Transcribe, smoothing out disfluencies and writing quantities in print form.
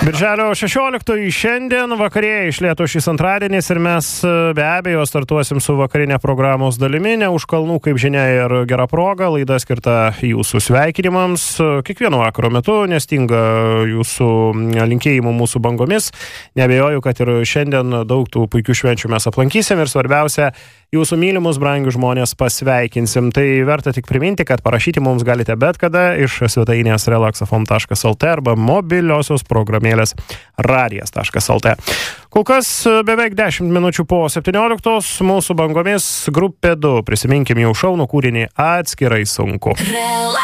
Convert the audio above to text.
Birželio 16 šiandien vakarėje iš lėto šis antradienis ir mes be abejo startuosim su vakarinė programos dalimi, ne už kalnų, kaip žinia, ir gera proga, laida skirta jūsų sveikinimams. Kiekvieno vakaro metu nestinga jūsų linkėjimų mūsų bangomis. Neabejoju, kad ir šiandien daug tų puikių švenčių mes aplankysim ir svarbiausia, jūsų mylimus, brangius žmonės pasveikinsim. Tai verta tik priminti, kad parašyti mums galite bet kada iš svetainės relaxafm.lt arba mobiliosios programėlės radijas.lt. Kol kas beveik 10 minučių po 17 mūsų bangomis grupė 2. Prisiminkim jau šaunų kūrinį Atskirai sunku.